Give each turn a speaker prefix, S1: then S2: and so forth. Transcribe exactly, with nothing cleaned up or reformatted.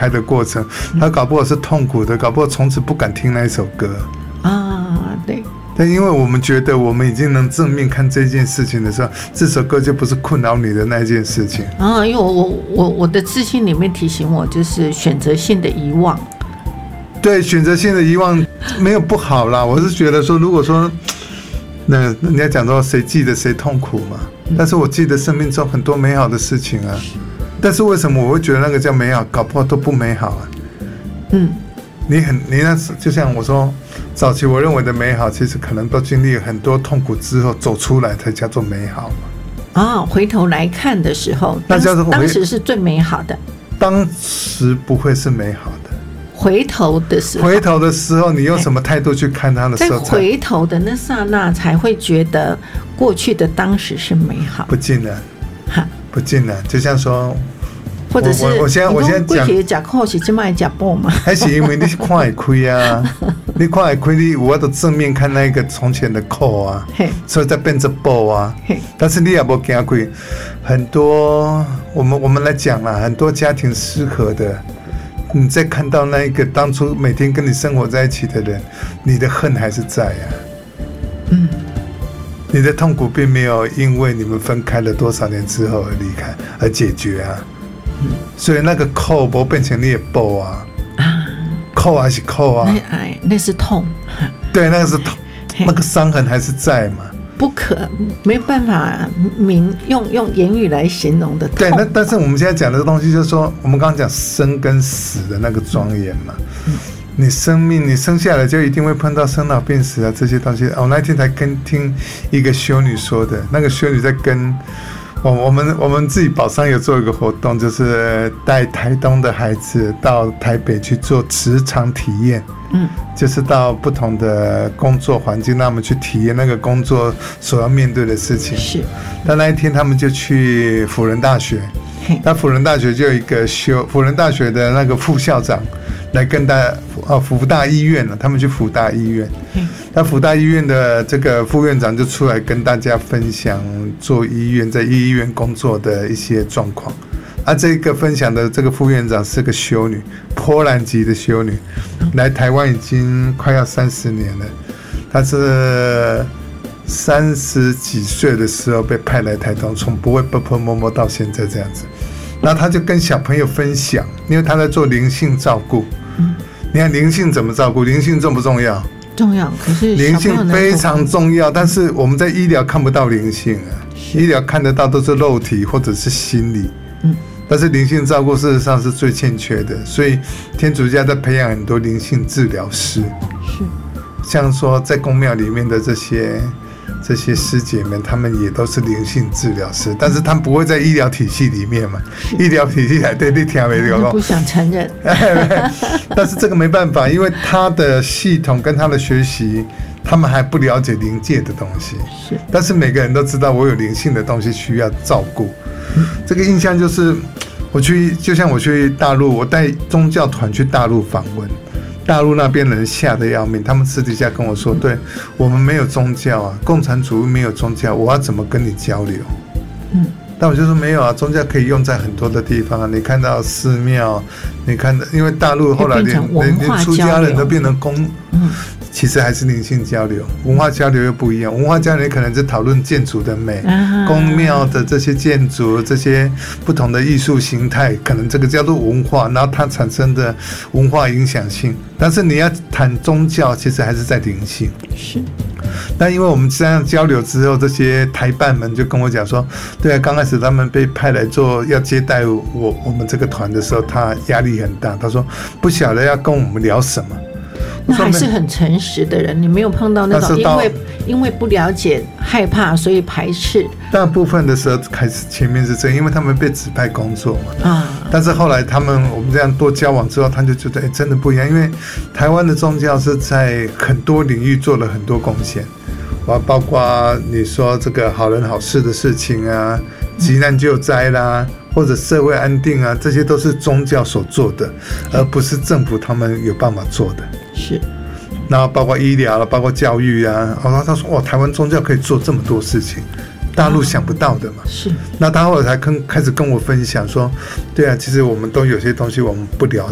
S1: 开的过程，他搞不好是痛苦的，搞不好从此不敢听那一首歌
S2: 啊。对。
S1: 但因为我们觉得我们已经能正面看这件事情的时候，这首歌就不是困扰你的那一件事情
S2: 啊。因为我我我我的自信里面提醒我，就是选择性的遗忘。
S1: 对，选择性的遗忘没有不好啦。我是觉得说，如果说那人家讲说谁记得谁痛苦嘛，但是我记得生命中很多美好的事情啊。但是为什么我会觉得那个叫美好，搞不好都不美好啊？嗯。你很，你那就像我说，早期我认为的美好，其实可能都经历了很多痛苦之后走出来才叫做美好嘛。
S2: 啊，回头来看的时候，那叫做当时是最美好的。
S1: 当时不会是美好的。
S2: 回头的时候，
S1: 回头的时候，你用什么态度去看它的时候，
S2: 在回头的那刹那，才会觉得过去的当时是美好。
S1: 不尽然，不尽然，就像说。
S2: 或者是
S1: 我现在我现在讲，
S2: 过去吃苦是现在吃饱嘛？
S1: 还是因为你是看会开啊？你看会开，你有法度正面看那个从前的苦啊，所以才变成饱啊。但是你也没经过很多，我们我们来讲啦，很多家庭失和的，你在看到那一个当初每天跟你生活在一起的人，你的恨还是在啊。嗯。你的痛苦并没有因为你们分开了多少年之后而离开而解决啊。所以那个扣不变成你的报啊，扣还是扣啊，
S2: 那哎那是痛，
S1: 对，那个是痛，那个伤痕还是在嘛，
S2: 不可没办法明用用言语来形容的痛。
S1: 对，那但是我们现在讲的东西就是说，我们刚刚讲生跟死的那个庄严嘛，嗯、你生命你生下来就一定会碰到生老病死啊这些东西。我那天才跟听一个修女说的，那个修女在跟。我我们我们自己宝山有做一个活动，就是带台东的孩子到台北去做职场体验，嗯，就是到不同的工作环境，让他们去体验那个工作所要面对的事情。是，但那一天他们就去辅仁大学，那辅仁大学就有一个修辅仁大学的那个副校长来跟大家啊辅大医院了，他们去辅大医院。那辅大医院的这个副院长就出来跟大家分享做医院在医院工作的一些状况。啊，这个分享的这个副院长是个修女，波兰籍的修女，来台湾已经快要三十年了。她是三十几岁的时候被派来台东，从不会婆婆摸摸到现在这样子。那她就跟小朋友分享，因为她在做灵性照顾。你看灵性怎么照顾？灵性重不重要？
S2: 重要，可是
S1: 灵性非常重要，但是我们在医疗看不到灵性啊，医疗看得到都是肉体或者是心理，嗯，但是灵性照顾事实上是最欠缺的，所以天主教在培养很多灵性治疗师，是，像说在宫庙里面的这些这些师姐们，他们也都是灵性治疗师，但是他们不会在医疗体系里面嘛，医疗体系来对你听没有？
S2: 不想承认。
S1: 但是这个没办法，因为他的系统跟他的学习，他们还不了解灵界的东西。是，但是每个人都知道我有灵性的东西需要照顾。嗯、这个印象就是，我去，就像我去大陆，我带宗教团去大陆访问。大陆那边人吓得要命，他们私底下跟我说：“对我们没有宗教啊，共产主义没有宗教，我要怎么跟你交流？”嗯，但我就说没有啊，宗教可以用在很多的地方啊。你看到寺庙，你看到，因为大陆后来连连连出家人都变成公，嗯，其实还是灵性交流，文化交流又不一样。文化交流可能是讨论建筑的美，宫庙的这些建筑，这些不同的艺术形态，可能这个叫做文化，然后它产生的文化影响性。但是你要谈宗教，其实还是在灵性。是。但因为我们这样交流之后，这些台办们就跟我讲说，对啊，刚开始他们被派来做要接待我我们这个团的时候，他压力很大。他说不晓得要跟我们聊什么。
S2: 那还是很诚实的人，你没有碰到那种因为因为不了解、害怕，所以排斥。
S1: 大部分的时候开始前面是这样，因为他们被指派工作嘛。啊。但是后来他们我们这样多交往之后，他就觉得哎、欸，真的不一样，因为台湾的宗教是在很多领域做了很多贡献，包括你说这个好人好事的事情啊，急难救灾啦。或者社会安定啊，这些都是宗教所做的，而不是政府他们有办法做的。是，然后包括医疗了，包括教育啊。然后他说：“哇，台湾宗教可以做这么多事情，大陆想不到的嘛。”是。那他后来才跟开始跟我分享说：“对啊，其实我们都有些东西我们不了